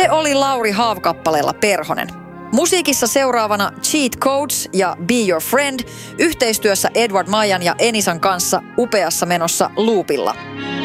Se oli Lauri Haav-kappaleella Perhonen. Musiikissa seuraavana Cheat Codes ja Be Your Friend yhteistyössä Edward Majan ja Enisan kanssa upeassa menossa Loopilla.